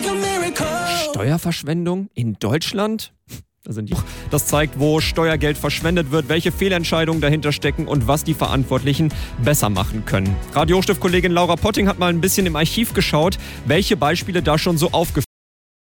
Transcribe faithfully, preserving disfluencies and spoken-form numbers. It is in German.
Steuerverschwendung in Deutschland? Da sind die. Das zeigt, wo Steuergeld verschwendet wird, welche Fehlentscheidungen dahinter stecken und was die Verantwortlichen besser machen können. Radio Hochstift-Kollegin Laura Potting hat mal ein bisschen im Archiv geschaut, welche Beispiele da schon so aufgefallen